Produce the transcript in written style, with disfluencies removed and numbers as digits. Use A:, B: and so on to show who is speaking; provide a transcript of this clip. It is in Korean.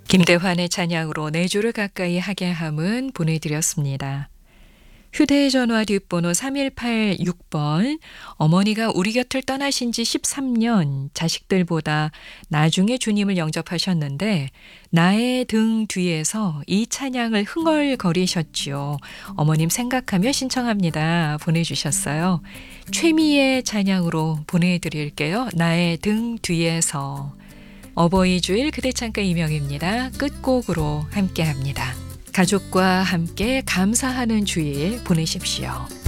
A: 김대환의 찬양으로 네 주를 가까이 하게 함은 보내드렸습니다. 휴대전화 뒷번호 3186번. 어머니가 우리 곁을 떠나신 지 13년, 자식들보다 나중에 주님을 영접하셨는데 나의 등 뒤에서 이 찬양을 흥얼거리셨지요. 어머님 생각하며 신청합니다. 보내주셨어요. 최미의 찬양으로 보내드릴게요. 나의 등 뒤에서. 어버이 주일 그대 창가 이명입니다. 끝곡으로 함께합니다. 가족과 함께 감사하는 주일 보내십시오.